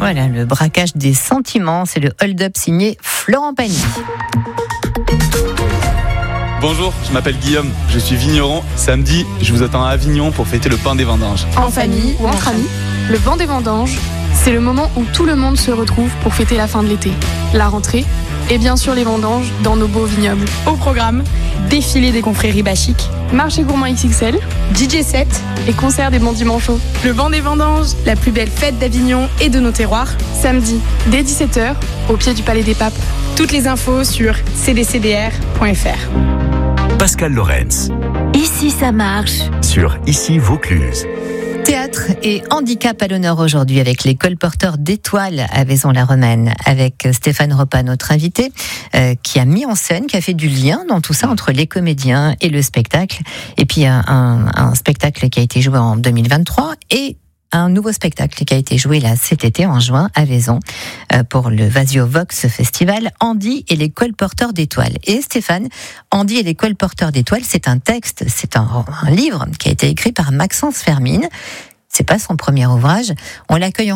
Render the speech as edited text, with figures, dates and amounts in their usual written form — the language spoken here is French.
Voilà, le braquage des sentiments, c'est le hold-up signé Florent Pagny. Bonjour, je m'appelle Guillaume, je suis vigneron. Samedi, je vous attends à Avignon pour fêter le pain des vendanges. En famille ou entre amis, le vent des vendanges, c'est le moment où tout le monde se retrouve pour fêter la fin de l'été, la rentrée et bien sûr les vendanges dans nos beaux vignobles. Au programme, défilé des confréries bachiques, Marché gourmand XXL, DJ set et concert des bons dimanches. Le vent des vendanges, la plus belle fête d'Avignon et de nos terroirs. Samedi, dès 17h, au pied du Palais des Papes. Toutes les infos sur cdcdr.fr. Pascal Lorenz. Ici ça marche. Sur Ici Vaucluse. Théâtre et handicap à l'honneur aujourd'hui avec les colporteurs d'étoiles à Vaison-la-Romaine, avec Stéphane Ropa, notre invité, qui a mis en scène, qui a fait du lien dans tout ça entre les comédiens et le spectacle. Et puis un spectacle qui a été joué en 2023 et un nouveau spectacle qui a été joué là cet été en juin à Vaison pour le Vasio Vox Festival, Andy et les colporteurs d'étoiles. Et Stéphane, Andy et les colporteurs d'étoiles, c'est un texte, c'est un livre qui a été écrit par Maxence Fermine. C'est pas son premier ouvrage. On l'accueille